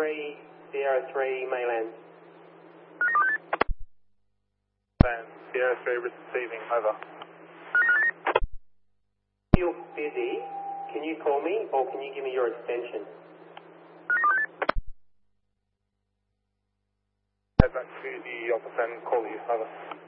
3, Sierra 3, mainland. And Sierra 3 receiving, over. If you're busy, can you call me or can you give me your extension? Head back to the office and call you, over.